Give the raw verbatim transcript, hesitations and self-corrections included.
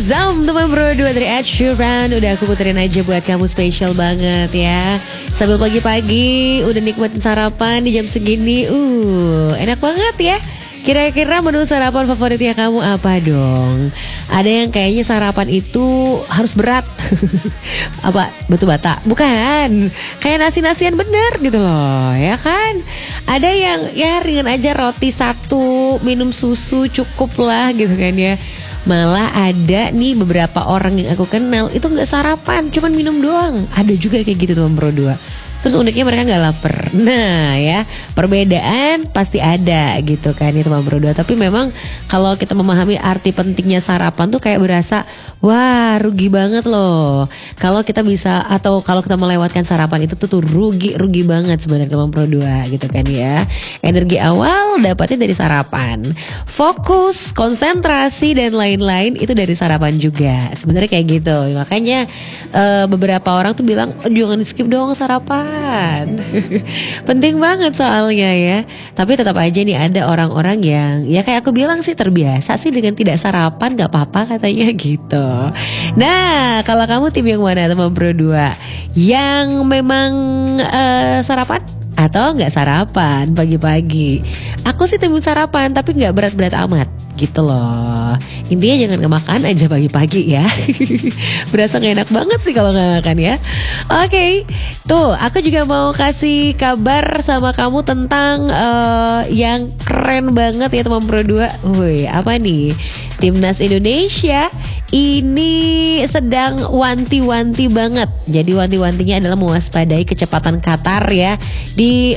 Zam teman bro dua dari Ed Sheeran. Udah aku puterin aja buat kamu, spesial banget ya. Sambil pagi-pagi udah nikmatin sarapan di jam segini. Uh, enak banget ya. Kira-kira menu sarapan favoritnya kamu apa dong? Ada yang kayaknya sarapan itu harus berat. Apa batu bata? Bukan. Kayak nasi-nasian bener gitu loh, ya kan? Ada yang ya ringan aja, roti satu, minum susu cukup lah gitu kan ya. Malah ada nih beberapa orang yang aku kenal itu gak sarapan, cuman minum doang. Ada juga kayak gitu teman bro dua. Terus uniknya mereka gak lapar. Nah ya, perbedaan pasti ada gitu kan ya teman bro dua. Tapi memang kalau kita memahami arti pentingnya sarapan tuh kayak berasa, wah rugi banget loh kalau kita bisa, atau kalau kita melewatkan sarapan itu tuh, tuh rugi rugi banget sebenarnya teman bro dua gitu kan ya. Energi awal dapatnya dari sarapan, fokus, konsentrasi dan lain-lain itu dari sarapan juga. Sebenarnya kayak gitu. Makanya uh, beberapa orang tuh bilang, oh, jangan di skip dong sarapan. Penting banget soalnya ya. Tapi tetap aja nih ada orang-orang yang ya kayak aku bilang sih terbiasa sih dengan tidak sarapan, gak apa-apa katanya gitu. Nah kalau kamu tim yang mana teman bro dua? Yang memang uh, sarapan atau nggak sarapan pagi-pagi? Aku sih tim sarapan tapi nggak berat-berat amat gitu loh. Intinya jangan nggak makan aja pagi-pagi ya. Berasa nggak enak banget sih kalau nggak makan ya. Oke, okay. Tuh aku juga mau kasih kabar sama kamu tentang uh, yang keren banget ya teman bro dua. Wih, apa nih? Timnas Indonesia ini sedang wanti-wanti banget. Jadi wanti-wantinya adalah mewaspadai kecepatan Qatar ya di